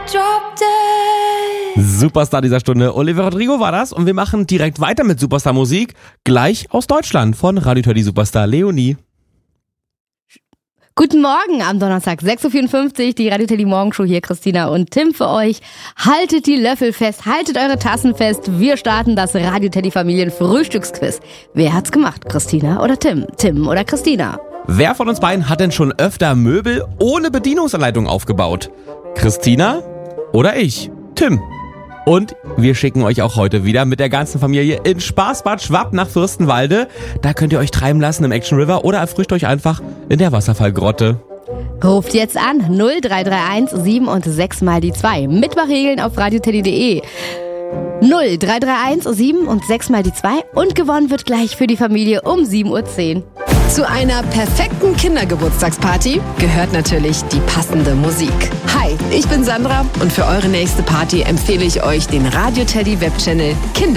Superstar dieser Stunde, Olivia Rodrigo war das und wir machen direkt weiter mit Superstar-Musik, gleich aus Deutschland von Radio Teddy Superstar Leonie. Guten Morgen am Donnerstag, 6.54 Uhr, die Radio Teddy Morgenshow hier, Christina und Tim für euch. Haltet die Löffel fest, haltet eure Tassen fest, wir starten das Radio Teddy Familien Frühstücksquiz. Wer hat's gemacht, Christina oder Tim? Tim oder Christina? Wer von uns beiden hat denn schon öfter Möbel ohne Bedienungsanleitung aufgebaut? Christina oder ich? Tim. Und wir schicken euch auch heute wieder mit der ganzen Familie in Spaßbad Schwapp nach Fürstenwalde. Da könnt ihr euch treiben lassen im Action River oder erfrischt euch einfach in der Wasserfallgrotte. Ruft jetzt an 0331 7 und 6 mal die 2. Mitmachregeln auf radioteddy.de. 0331 7 und 6 mal die 2 und gewonnen wird gleich für die Familie um 7.10 Uhr. Zu einer perfekten Kindergeburtstagsparty gehört natürlich die passende Musik. Hi, ich bin Sandra und für eure nächste Party empfehle ich euch den Radio Teddy Webchannel Kinder.